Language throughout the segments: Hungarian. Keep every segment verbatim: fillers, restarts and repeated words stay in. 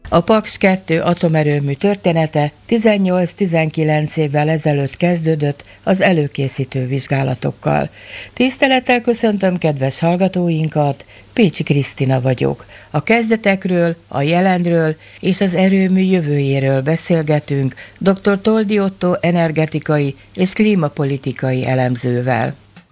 A Paks kettő atomerőmű története tizennyolc-tizenkilenc évvel ezelőtt kezdődött az előkészítő vizsgálatokkal. Tisztelettel köszöntöm kedves hallgatóinkat, Pécsi Krisztina vagyok. A kezdetekről, a jelenről és az erőmű jövőjéről beszélgetünk dr. Toldi Ottó energetikai és klímapolitikai elemzővel.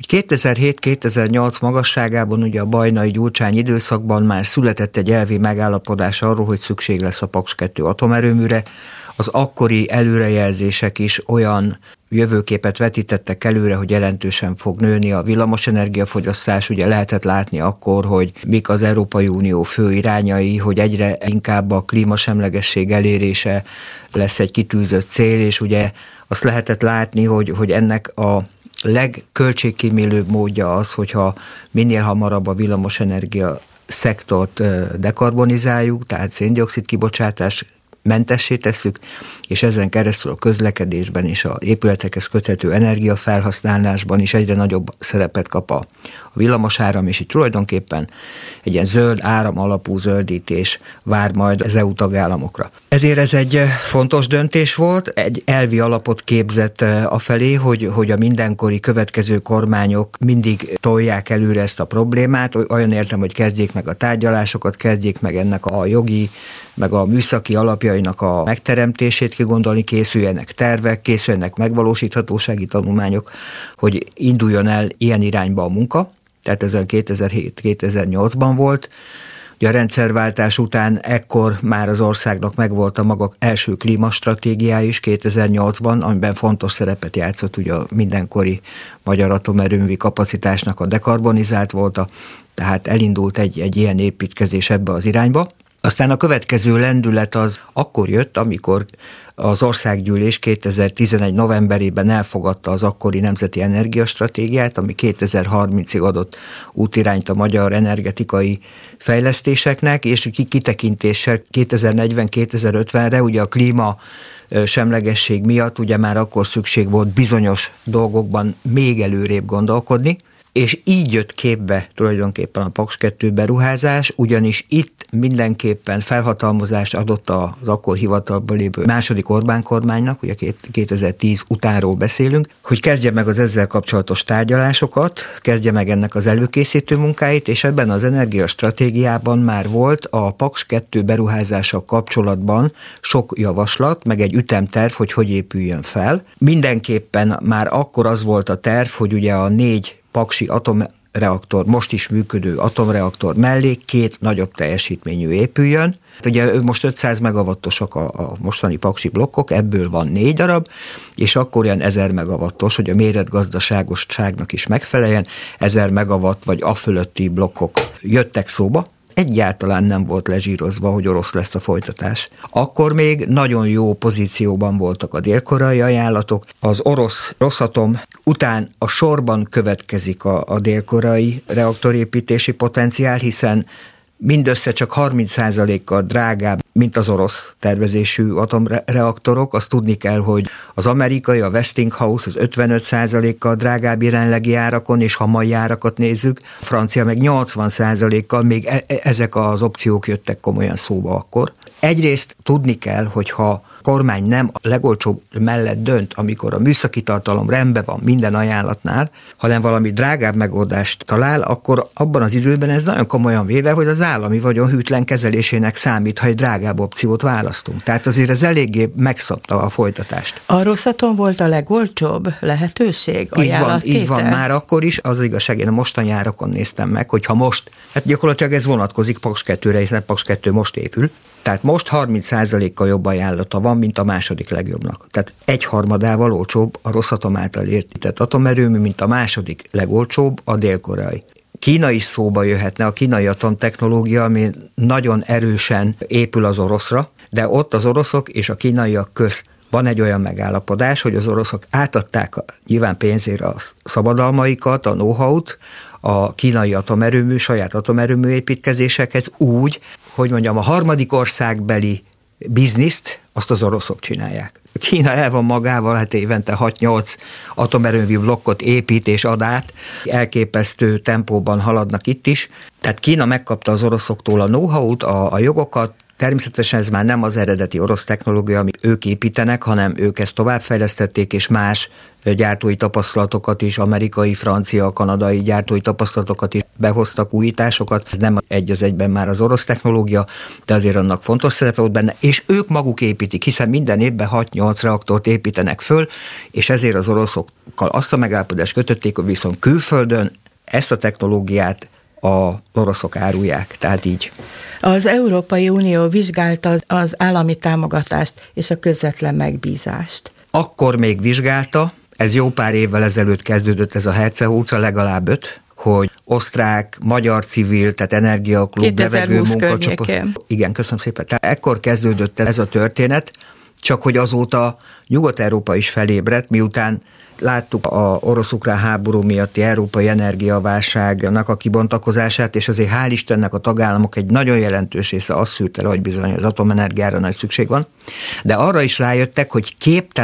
kétezer-hét-kétezer-nyolc magasságában, ugye a Bajnai-Gyurcsány időszakban már született egy elvi megállapodás arról, hogy szükség lesz a Paks kettő atomerőműre. Az akkori előrejelzések is olyan jövőképet vetítettek előre, hogy jelentősen fog nőni a villamosenergiafogyasztás. Ugye lehetett látni akkor, hogy mik az Európai Unió fő irányai, hogy egyre inkább a klímasemlegesség elérése lesz egy kitűzött cél, és ugye azt lehetett látni, hogy, hogy ennek a legköltségkímélőbb módja az, hogyha minél hamarabb a villamosenergia szektort dekarbonizáljuk, tehát széndioxid kibocsátás mentessé tesszük, és ezen keresztül a közlekedésben és az épületekhez köthető energiafelhasználásban is egyre nagyobb szerepet kap a villamosáram, és így tulajdonképpen egy ilyen zöld áram alapú zöldítés vár majd az é u tagállamokra. Ezért ez egy fontos döntés volt, egy elvi alapot képzett afelé, hogy, hogy a mindenkori következő kormányok mindig tolják előre ezt a problémát, olyan értem, hogy kezdjék meg a tárgyalásokat, kezdjék meg ennek a jogi, meg a műszaki alapjainak a megteremtését kigondolni, készüljenek tervek, készüljenek megvalósíthatósági tanulmányok, hogy induljon el ilyen irányba a munka. Tehát ez kétezer-hét-kétezer-nyolcban volt. Ugye a rendszerváltás után ekkor már az országnak megvolt a maga első klímastratégiája is kétezer-nyolcban, amiben fontos szerepet játszott ugye a mindenkori magyar atomerőművi kapacitásnak a dekarbonizált volta, tehát elindult egy, egy ilyen építkezés ebbe az irányba. Aztán a következő lendület az akkor jött, amikor az országgyűlés kétezer-tizenegy novemberében elfogadta az akkori nemzeti energiastratégiát, ami kétezer-harmincig adott útirányt a magyar energetikai fejlesztéseknek, és kitekintéssel kétezer-negyven-kétezer-ötvenre ugye a klíma semlegesség miatt ugye már akkor szükség volt bizonyos dolgokban még előrébb gondolkodni, és így jött képbe tulajdonképpen a Paks kettő beruházás, ugyanis itt mindenképpen felhatalmazást adott az akkor hivatalban lévő második Orbán kormánynak, ugye kétezer-tíz utánról beszélünk, hogy kezdje meg az ezzel kapcsolatos tárgyalásokat, kezdje meg ennek az előkészítő munkáit, és ebben az energiastratégiában már volt a Paks kettő beruházással kapcsolatban sok javaslat, meg egy ütemterv, hogy hogy épüljön fel. Mindenképpen már akkor az volt a terv, hogy ugye a négy paksi atomreaktor, most is működő atomreaktor mellé két nagyobb teljesítményű épüljön. Ugye most ötszáz megawattosak a, a mostani paksi blokkok, ebből van négy darab, és akkor olyan ezer megawattos, hogy a méretgazdaságosságnak is megfeleljen, ezer megawatt vagy a fölötti blokkok jöttek szóba. Egyáltalán nem volt lezsírozva, hogy orosz lesz a folytatás. Akkor még nagyon jó pozícióban voltak a dél-koreai ajánlatok. Az orosz Rosatom után a sorban következik a, a dél-koreai reaktorépítési potenciál, hiszen mindössze csak harminc százalékkal drágább, mint az orosz tervezésű atomreaktorok. Azt tudni kell, hogy az amerikai, a Westinghouse az ötvenöt százalékkal drágább jelenlegi árakon, és ha mai árakat nézzük, a francia meg nyolcvan százalékkal, még e- ezek az opciók jöttek komolyan szóba akkor. Egyrészt tudni kell, hogy ha kormány nem a legolcsóbb mellett dönt, amikor a műszaki tartalom rendben van minden ajánlatnál, hanem valami drágább megoldást talál, akkor abban az időben ez nagyon komolyan véve, hogy az állami vagyon hűtlen kezelésének számít, ha egy drágább opciót választunk. Tehát azért ez eléggé megszabta a folytatást. A Rosatom volt a legolcsóbb lehetőség? Így van, így van, már akkor is, az igazság, én a mostani árakon néztem meg, hogy ha most, hát gyakorlatilag ez vonatkozik Paks kettőre, hiszen Paks kettő most épül, tehát most harminc százalékkal jobb ajánlata van, mint a második legjobbnak. Tehát egy harmadával olcsóbb a Rosatom által épített atomerőmű, mint a második legolcsóbb, a dél-koreai. Kína is szóba jöhetne, a kínai atomtechnológia, ami nagyon erősen épül az oroszra, de ott az oroszok és a kínaiak közt van egy olyan megállapodás, hogy az oroszok átadták a, nyilván pénzére a szabadalmaikat, a know-how-t a kínai atomerőmű, saját atomerőmű építkezésekhez úgy, hogy mondjam, a harmadik országbeli bizniszt azt az oroszok csinálják. Kína el van magával, hát évente hat-nyolc atomerőmű blokkot épít és ad át, elképesztő tempóban haladnak itt is. Tehát Kína megkapta az oroszoktól a know-how-t, a, a jogokat, Természetesen ez már nem az eredeti orosz technológia, amit ők építenek, hanem ők ezt továbbfejlesztették, és más gyártói tapasztalatokat is, amerikai, francia, kanadai gyártói tapasztalatokat is behoztak, újításokat. Ez nem egy az egyben már az orosz technológia, de azért annak fontos szerepe volt benne, és ők maguk építik, hiszen minden évben hat-nyolc reaktort építenek föl, és ezért az oroszokkal azt a megállapodást kötötték, hogy viszont külföldön ezt a technológiát az oroszok árulják, tehát így. Az Európai Unió vizsgálta az állami támogatást és a közvetlen megbízást. Akkor még vizsgálta, ez jó pár évvel ezelőtt kezdődött ez a hercehúca, legalább öt, hogy osztrák, magyar civil, tehát energiaklub, levegő munkacsoport. Igen, köszönöm szépen. Tehát ekkor kezdődött ez a történet, csak hogy azóta Nyugat-Európa is felébredt, miután láttuk a orosz-ukrán háború miatti európai energiaválságnak a kibontakozását, és azért hál' Istennek a tagállamok egy nagyon jelentős része azt szűrte le, hogy bizony az atomenergiára nagy szükség van, de arra is rájöttek, hogy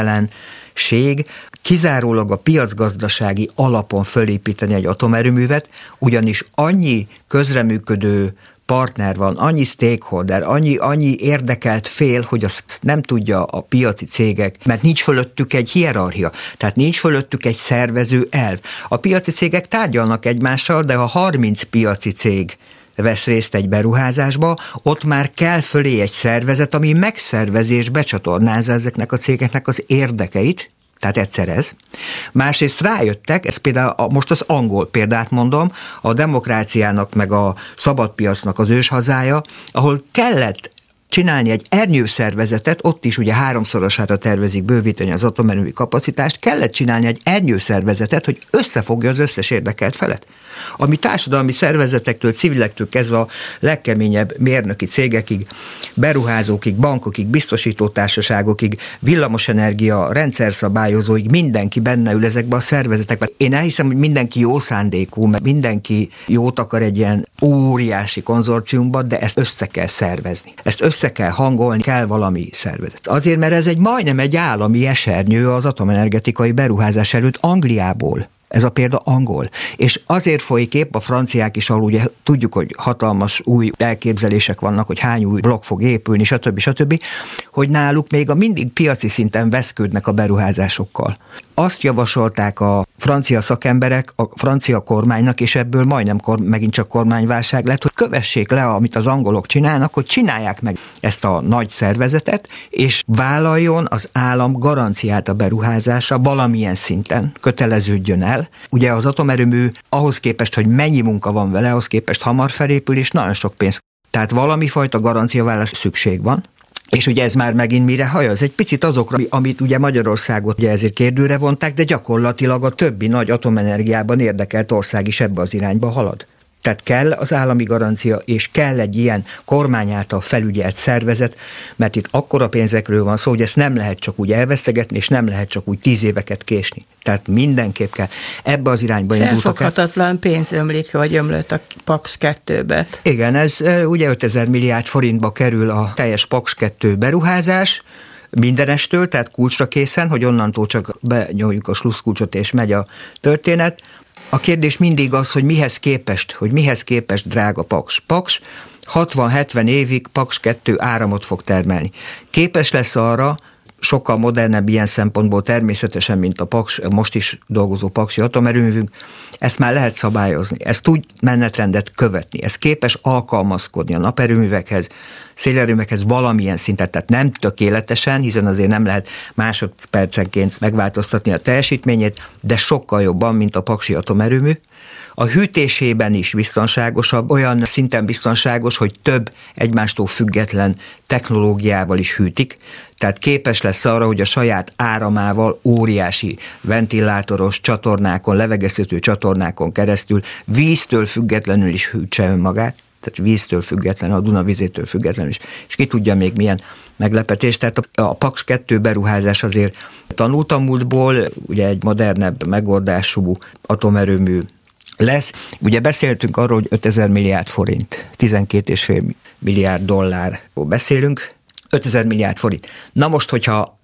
képtelenség kizárólag a piacgazdasági alapon fölépíteni egy atomerőművet, ugyanis annyi közreműködő partner van, annyi stakeholder, annyi, annyi érdekelt fél, hogy azt nem tudja a piaci cégek, mert nincs fölöttük egy hierarchia, tehát nincs fölöttük egy szervező elv. A piaci cégek tárgyalnak egymással, de ha harminc piaci cég vesz részt egy beruházásba, ott már kell fölé egy szervezet, ami megszervezi és becsatornázza ezeknek a cégeknek az érdekeit, tehát egyszer ez. Másrészt rájöttek, ez például a, most az angol példát mondom, a demokráciának meg a szabadpiacnak az őshazája, ahol kellett csinálni egy ernyőszervezetet, ott is ugye háromszorosára tervezik bővíteni az atomerőmű kapacitást, kellett csinálni egy ernyőszervezetet, hogy összefogja az összes érdekelt felet. Ami társadalmi szervezetektől, civilektől kezdve a legkeményebb mérnöki cégekig, beruházókig, bankokig, biztosítótársaságokig, villamosenergia, rendszerszabályozóig, mindenki benne ül ezekbe a szervezetekben. Én elhiszem, hogy mindenki jó szándékú, mert mindenki jót akar egy ilyen óriási konzorciumban, de ezt össze kell szervezni. Ezt össze kell hangolni, kell valami szervezet. Azért, mert ez egy majdnem egy állami esernyő az atomenergetikai beruházás előtt Angliából. Ez a példa angol. És azért folyik épp a franciák is, ahol ugye tudjuk, hogy hatalmas új elképzelések vannak, hogy hány új blokk fog épülni, stb. stb., hogy náluk még a mindig piaci szinten veszködnek a beruházásokkal. Azt javasolták a francia szakemberek a francia kormánynak, és ebből majdnem kor, megint csak kormányválság lett, hogy kövessék le, amit az angolok csinálnak, hogy csinálják meg ezt a nagy szervezetet, és vállaljon az állam garanciát a beruházásra valamilyen szinten, köteleződjön el. Ugye az atomerőmű ahhoz képest, hogy mennyi munka van vele, ahhoz képest hamar felépül, és nagyon sok pénz. Tehát valami fajta garanciavállás szükség van. És ugye ez már megint mire hajaz? Egy picit azokra, amit ugye Magyarországot ugye ezért kérdőre vonták, de gyakorlatilag a többi nagy atomenergiában érdekelt ország is ebbe az irányba halad. Tehát kell az állami garancia, és kell egy ilyen kormány által felügyelt szervezet, mert itt akkora pénzekről van szó, hogy ezt nem lehet csak úgy elvesztegetni, és nem lehet csak úgy tíz éveket késni. Tehát mindenképp kell. Ebbe az irányba indultak el. Felfoghatatlan pénz ömlik, vagy ömlött a Paks kettőbe. Igen, ez ugye ötezer milliárd forintba kerül a teljes Paks kettő beruházás, mindenestől, tehát kulcsra készen, hogy onnantól csak benyomjuk a slusszkulcsot, és megy a történet. A kérdés mindig az, hogy mihez képest, hogy mihez képest drága Paks. Paks hatvan-hetven évig Paks kettő áramot fog termelni. Képes lesz arra, sokkal modernebb ilyen szempontból természetesen, mint a Paks, most is dolgozó paksi atomerőművünk, ezt már lehet szabályozni, ezt tud menetrendet követni, ez képes alkalmazkodni a naperőművekhez, szélerőművekhez valamilyen szintet, tehát nem tökéletesen, hiszen azért nem lehet másodpercenként megváltoztatni a teljesítményét, de sokkal jobban, mint a paksi atomerőmű. A hűtésében is biztonságosabb, olyan szinten biztonságos, hogy több egymástól független technológiával is hűtik, tehát képes lesz arra, hogy a saját áramával óriási ventilátoros csatornákon, levegeztető csatornákon keresztül víztől függetlenül is hűtse önmagát, tehát víztől független, a Duna vizétől függetlenül is, és ki tudja még milyen meglepetés. Tehát a, a Paks kettő beruházás azért tanult a múltból, ugye egy modernebb megoldású atomerőmű lesz. Ugye beszéltünk arról, hogy ötezer milliárd forint, tizenkét egész öt milliárd dollárról beszélünk, ötezer milliárd forint. Na most, hogyha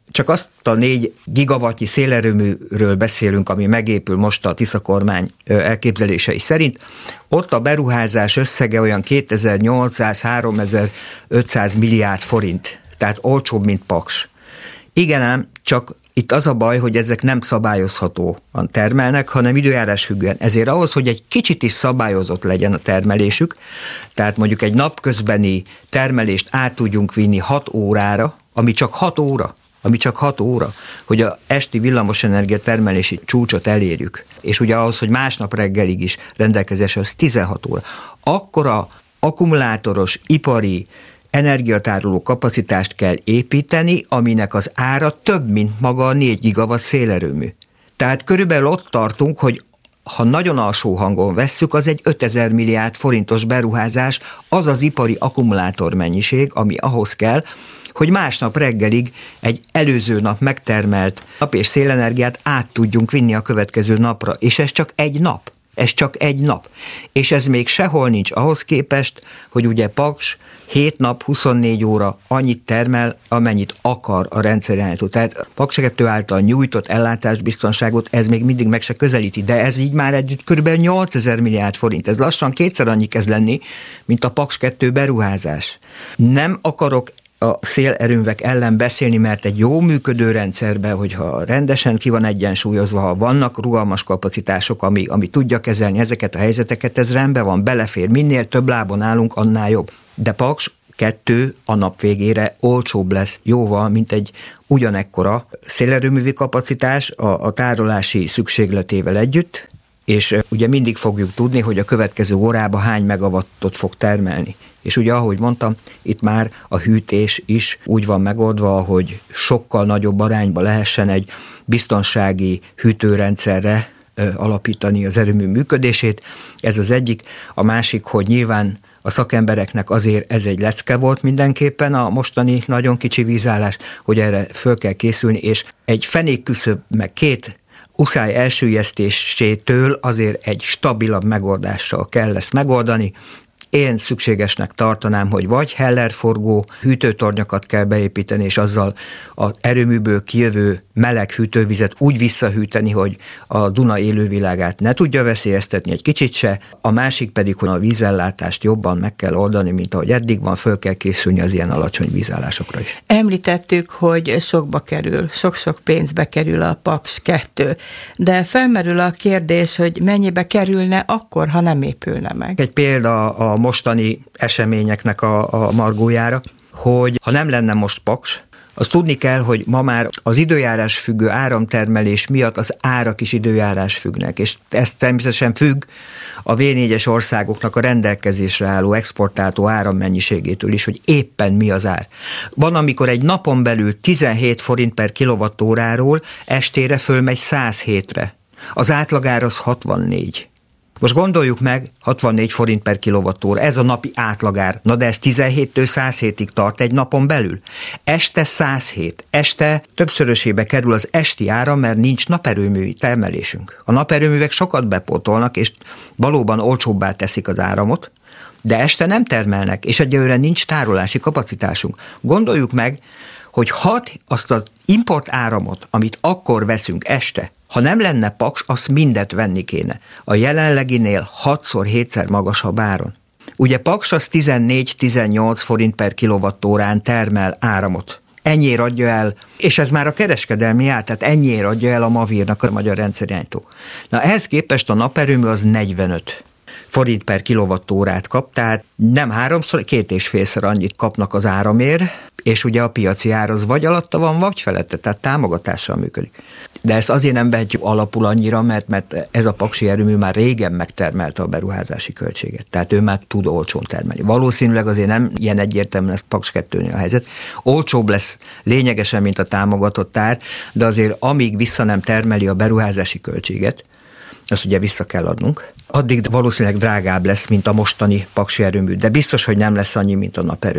csak azt a négy gigawattnyi szélerőműről beszélünk, ami megépül most a Tisza kormány elképzelései szerint, ott a beruházás összege olyan kétezer-nyolcszáz-háromezer-ötszáz milliárd forint, tehát olcsóbb, mint Paks. Igen ám, csak itt az a baj, hogy ezek nem szabályozhatóan termelnek, hanem időjárás függően. Ezért ahhoz, hogy egy kicsit is szabályozott legyen a termelésük, tehát mondjuk egy napközbeni termelést át tudjunk vinni hat órára, ami csak hat óra, ami csak hat óra, hogy a esti villamosenergia termelési csúcsot elérjük, és ugye ahhoz, hogy másnap reggelig is rendelkezésre, az tizenhat óra. Akkora akkumulátoros, ipari, energiatároló kapacitást kell építeni, aminek az ára több, mint maga a négy gigawatt szélerőmű. Tehát körülbelül ott tartunk, hogy ha nagyon alsó hangon vesszük, az egy ötezer milliárd forintos beruházás, az az ipari akkumulátor mennyiség, ami ahhoz kell, hogy másnap reggelig egy előző nap megtermelt nap- és szélenergiát át tudjunk vinni a következő napra. És ez csak egy nap. Ez csak egy nap. És ez még sehol nincs ahhoz képest, hogy ugye Paks hét nap, huszonnégy óra annyit termel, amennyit akar a rendszerirányító. Tehát Paks kettő által nyújtott ellátásbiztonságot ez még mindig meg se közelíti, de ez így már együtt kb. nyolcezer milliárd forint. Ez lassan kétszer annyi kezd lenni, mint a Paks kettő beruházás. Nem akarok a szélerőművek ellen beszélni, mert egy jó működő rendszerben, hogyha rendesen ki van egyensúlyozva, ha vannak rugalmas kapacitások, ami, ami tudja kezelni ezeket a helyzeteket, ez rendben van, belefér. Minél több lábon állunk, annál jobb. De Paks kettő a nap végére olcsóbb lesz jóval, mint egy ugyanekkora szélerőművi kapacitás a, a tárolási szükségletével együtt, és ugye mindig fogjuk tudni, hogy a következő órában hány megawattot fog termelni. És ugye, ahogy mondtam, itt már a hűtés is úgy van megoldva, hogy sokkal nagyobb arányba lehessen egy biztonsági hűtőrendszerre alapítani az erőmű működését. Ez az egyik. A másik, hogy nyilván a szakembereknek azért ez egy lecke volt mindenképpen a mostani nagyon kicsi vízállás, hogy erre föl kell készülni, és egy fenékküszöb meg két uszály elsüllyesztésétől azért egy stabilabb megoldással kell ezt megoldani. Én szükségesnek tartanám, hogy vagy hellerforgó hűtőtornyokat kell beépíteni, és azzal az erőműből kijövő meleg hűtővizet úgy visszahűteni, hogy a Duna élővilágát ne tudja veszélyeztetni egy kicsit se. A másik pedig, hogy a vízellátást jobban meg kell oldani, mint ahogy eddig van, föl kell készülni az ilyen alacsony vízállásokra is. Említettük, hogy sokba kerül, sok-sok pénzbe kerül a Paks kettő, de felmerül a kérdés, hogy mennyibe kerülne akkor, ha nem épülne meg. Egy példa a mostani eseményeknek a, a margójára, hogy ha nem lenne most Paks, azt tudni kell, hogy ma már az időjárás függő áramtermelés miatt az árak is időjárás függnek, és ez természetesen függ a vé négyes országoknak a rendelkezésre álló exportáltó árammennyiségétől is, hogy éppen mi az ár. Van, amikor egy napon belül tizenhét forint per kilowattóráról estére fölmegy száz hétre. Az átlagár az hatvannégy. Most gondoljuk meg, hatvannégy forint per kilowattóra, ez a napi átlagár. Na de ez tizenhéttől száz hétig tart egy napon belül. Este száz hét. Este többszörösébe kerül az esti áram, mert nincs naperőművi termelésünk. A naperőművek sokat bepótolnak, és valóban olcsóbbá teszik az áramot, de este nem termelnek, és egyelőre nincs tárolási kapacitásunk. Gondoljuk meg, hogy hat azt az import áramot, amit akkor veszünk este, ha nem lenne Paks, azt mindet venni kéne. A jelenleginél hatszor, hétszer magasabb áron. Ugye Paks az tizennégy-tizennyolc forint per kilowattórán termel áramot. Ennyiért adja el, és ez már a kereskedelmi ár, tehát ennyiért adja el a Mavírnak a magyar rendszerirányító. Na ehhez képest a naperőmű az negyvenöt forint per kilowattórát kap, tehát nem háromszor, két és félszer annyit kapnak az áramért, és ugye a piaci ár az vagy alatta van, vagy felette, tehát támogatással működik. De ezt azért nem vehetjük alapul annyira, mert, mert ez a paksi erőmű már régen megtermelte a beruházási költséget, tehát ő már tud olcsón termelni. Valószínűleg azért nem ilyen egyértelműen lesz Paks kettőnél a helyzet. Olcsóbb lesz lényegesen, mint a támogatott ár, de azért amíg vissza nem termeli a beruházási költséget, azt ugye vissza kell adnunk, addig valószínűleg drágább lesz, mint a mostani paksi erőmű, de biztos, hogy nem lesz annyi, mint a naperőmű.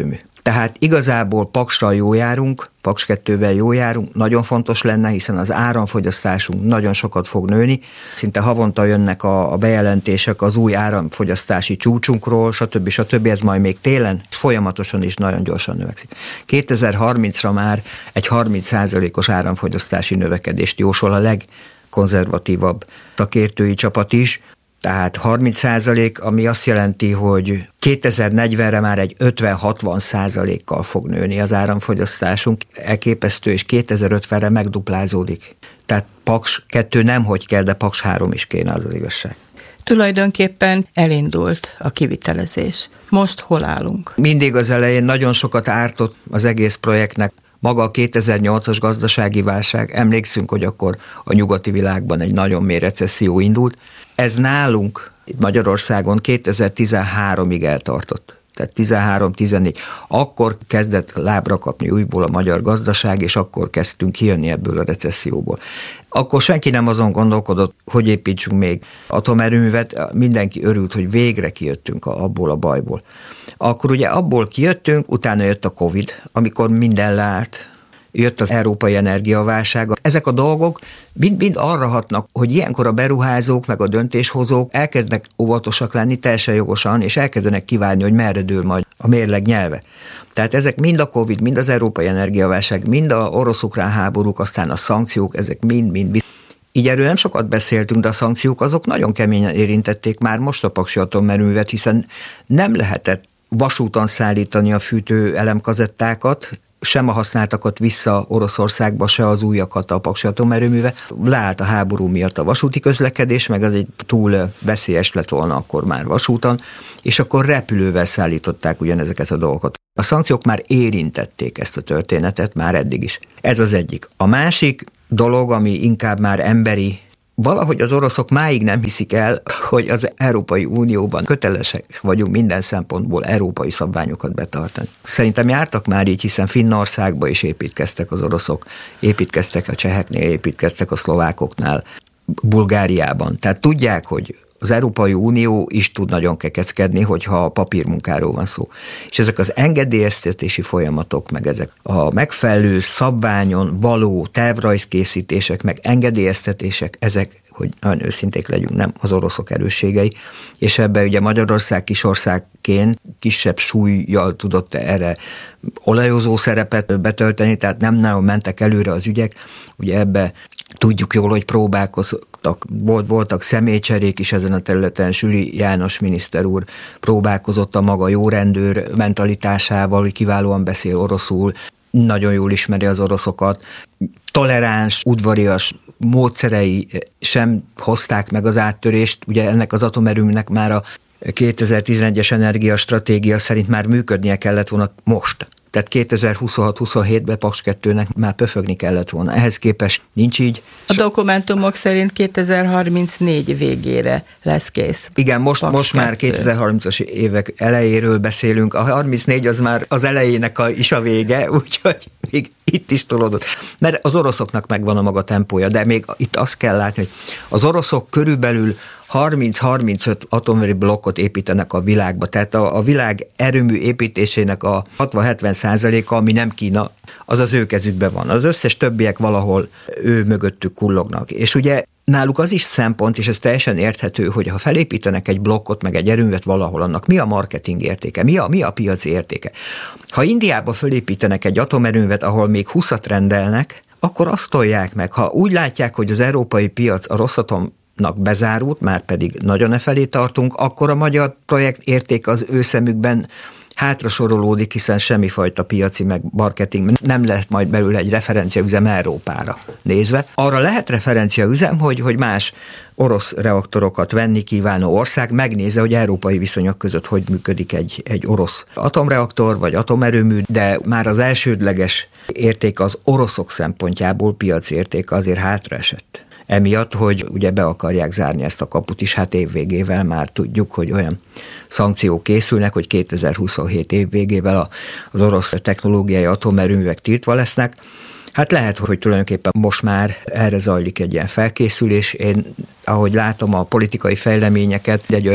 Tehát igazából Paksral jó járunk, Paks kettővel jó járunk, nagyon fontos lenne, hiszen az áramfogyasztásunk nagyon sokat fog nőni. Szinte havonta jönnek a, a bejelentések az új áramfogyasztási csúcsunkról, stb. stb. Ez majd még télen folyamatosan is nagyon gyorsan növekszik. kétezer-harmincra már egy harminc százalékos áramfogyasztási növekedést jósol a legkonzervatívabb szakértői csapat is. Tehát harminc százalék, ami azt jelenti, hogy kétezer-negyvenre már egy ötven-hatvan százalékkal fog nőni az áramfogyasztásunk, elképesztő, és kétezer-ötvenre megduplázódik. Tehát Paks kettő nem hogy kell, de Paks három is kéne, az az igazság. Tulajdonképpen elindult a kivitelezés. Most hol állunk? Mindig az elején nagyon sokat ártott az egész projektnek. Maga a kétezer-nyolcas gazdasági válság, emlékszünk, hogy akkor a nyugati világban egy nagyon mély recesszió indult. Ez nálunk, itt Magyarországon kétezer-tizenháromig eltartott. Tehát tizenhárom-tizennégy. Akkor kezdett lábra kapni újból a magyar gazdaság, és akkor kezdtünk kijönni ebből a recesszióból. Akkor senki nem azon gondolkodott, hogy építsünk még atomerőművet, mindenki örült, hogy végre kijöttünk abból a bajból. Akkor ugye abból kijöttünk, utána jött a Covid, amikor minden leállt, jött az európai energiaválság. Ezek a dolgok mind-mind arra hatnak, hogy ilyenkor a beruházók meg a döntéshozók elkezdenek óvatosak lenni teljesen jogosan, és elkezdenek kívánni, hogy merre dől majd a mérleg nyelve. Tehát ezek mind a Covid, mind az európai energiaválság, mind a orosz-ukrán háborúk, aztán a szankciók, ezek mind-mind. Így erről nem sokat beszéltünk, de a szankciók azok nagyon keményen érintették már most a paksi atomerőművet, hiszen nem lehetett vasúton szállítani a fűtő elemkazettákat, sem a használtakat vissza Oroszországba, se az újakat a paksi atomerőműve. Leállt a háború miatt a vasúti közlekedés, meg az egy túl veszélyes lett volna akkor már vasúton, és akkor repülővel szállították ugyanezeket a dolgokat. A szankciók már érintették ezt a történetet, már eddig is. Ez az egyik. A másik dolog, ami inkább már emberi, valahogy az oroszok máig nem hiszik el, hogy az Európai Unióban kötelesek vagyunk minden szempontból európai szabványokat betartani. Szerintem jártak már így, hiszen Finnországba is építkeztek az oroszok, építkeztek a cseheknél, építkeztek a szlovákoknál, Bulgáriában. Tehát tudják, hogy az Európai Unió is tud nagyon kekeckedni, hogyha a papírmunkáról van szó. És ezek az engedélyeztetési folyamatok, meg ezek a megfelelő szabványon való tervrajzkészítések, meg engedélyeztetések, ezek, hogy nagyon őszinték legyünk, nem az oroszok erősségei, és ebben ugye Magyarország kisországként kisebb súlyjal tudott erre olajozó szerepet betölteni, tehát nem nagyon mentek előre az ügyek, ugye ebbe tudjuk jól, hogy próbálkoztak, voltak személycserék is ezen a területen, Süli János miniszter úr próbálkozott a maga jó rendőr mentalitásával, hogy kiválóan beszél oroszul, nagyon jól ismeri az oroszokat, toleráns, udvarias módszerei sem hozták meg az áttörést, ugye ennek az atomerőműnek már a kétezer-tizenegyes energiastratégia szerint már működnie kellett volna most. Tehát kétezer-huszonhat-huszonhétben Paks kettőnek már pöfögni kellett volna. Ehhez képest nincs így. A dokumentumok szerint kétezer-harmincnégy végére lesz kész. Igen, most, most már kétezer-harmincas évek elejéről beszélünk. A harmincnégy az már az elejének a, is a vége, úgyhogy még itt is tolódott. Mert az oroszoknak megvan a maga tempója, de még itt azt kell látni, hogy az oroszok körülbelül harminc-harmincöt atomerőmű blokkot építenek a világba, tehát a, a világ erőmű építésének a hatvan-hetven százaléka, ami nem Kína, az az ő kezükben van. Az összes többiek valahol ő mögöttük kullognak. És ugye náluk az is szempont, és ez teljesen érthető, hogy ha felépítenek egy blokkot, meg egy erőművet valahol, annak mi a marketing értéke, mi a, mi a piaci értéke. Ha Indiába felépítenek egy atomerőművet, ahol még húszat rendelnek, akkor azt tolják meg. Ha úgy látják, hogy az európai piac a Rosszatom bezárult, már pedig nagyon e felé tartunk, akkor a magyar projekt érték az ő szemükben hátrasorolódik, hiszen semmifajta piaci meg marketing, nem lehet majd belőle egy referenciaüzem Európára nézve. Arra lehet referenciaüzem, hogy, hogy más orosz reaktorokat venni kívánó ország megnézze, hogy európai viszonyok között hogy működik egy, egy orosz atomreaktor vagy atomerőmű, de már az elsődleges érték az oroszok szempontjából piaci érték azért hátraesett. Emiatt, hogy ugye be akarják zárni ezt a kaput is, hát év végével már tudjuk, hogy olyan szankciók készülnek, hogy kétezer-huszonhét év végével az orosz technológiai atomerőművek tiltva lesznek. Hát lehet, hogy tulajdonképpen most már erre zajlik egy ilyen felkészülés. Én, ahogy látom a politikai fejleményeket, egy olyan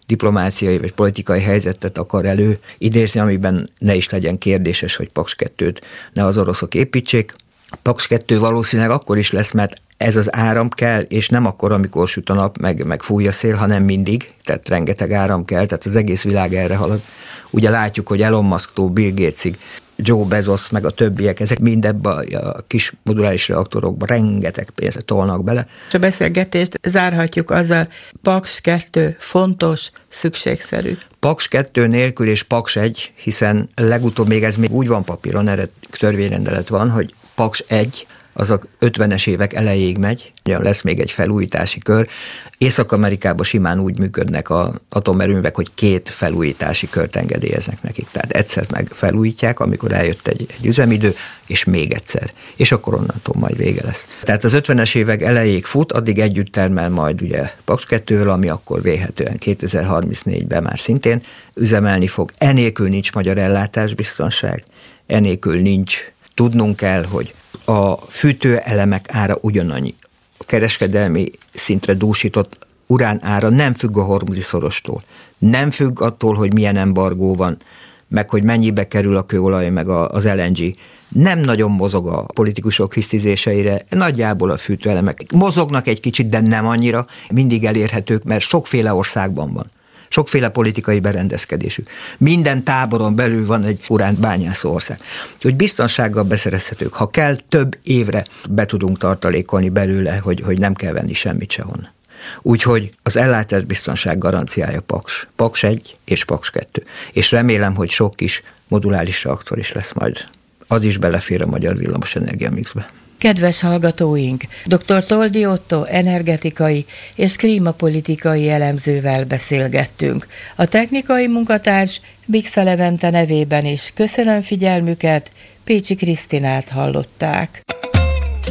diplomáciai vagy politikai helyzetet akar elő idézni, amiben ne is legyen kérdéses, hogy Paks kettőt ne az oroszok építsék. Paks kettő valószínűleg akkor is lesz, mert ez az áram kell, és nem akkor, amikor süt a nap, meg, meg fúj a szél, hanem mindig, tehát rengeteg áram kell, tehát az egész világ erre halad. Ugye látjuk, hogy Elon Musktól Bill Gatesig, Joe Bezos, meg a többiek, ezek mind ebbe a kis moduláris reaktorokba rengeteg pénzt tolnak bele. És a beszélgetést zárhatjuk azzal, Paks kettő fontos, szükségszerű. Paks kettő nélkül és Paks egy, hiszen legutóbb még ez még úgy van papíron, erre törvényrendelet van, hogy Paks egy, az a ötvenes évek elejéig megy, lesz még egy felújítási kör. Észak-Amerikában simán úgy működnek az atomerőművek, hogy két felújítási kört engedélyeznek nekik. Tehát egyszer meg felújítják, amikor eljött egy, egy üzemidő, és még egyszer. És akkor onnantól majd vége lesz. Tehát az ötvenes évek elejéig fut, addig együtt termel majd ugye Paks kettőről, ami akkor vélhetően kétezer-harmincnégyben már szintén üzemelni fog. Enélkül nincs magyar ellátásbiztonság, enélkül nincs. Tudnunk kell, hogy a fűtőelemek ára ugyanannyi. A kereskedelmi szintre dúsított urán ára nem függ a hormuzi szorostól. Nem függ attól, hogy milyen embargó van, meg hogy mennyibe kerül a kőolaj, meg az el en gé. Nem nagyon mozog a politikusok hisztizéseire, nagyjából a fűtőelemek mozognak egy kicsit, de nem annyira, mindig elérhetők, mert sokféle országban van. Sokféle politikai berendezkedésű. Minden táboron belül van egy uránt bányászó ország. Úgyhogy biztonsággal beszerezhetők. Ha kell, több évre be tudunk tartalékolni belőle, hogy, hogy nem kell venni semmit sehonnan. Úgyhogy az ellátás biztonság garanciája Paks. Paks egy és Paks kettő. És remélem, hogy sok kis moduláris reaktor is lesz majd. Az is belefér a magyar villamosenergia mixbe. Kedves hallgatóink, dr. Toldi Otto energetikai és klímapolitikai elemzővel beszélgettünk. A technikai munkatárs Bixa Levente nevében is köszönöm figyelmüket, Pécsi Krisztinát hallották.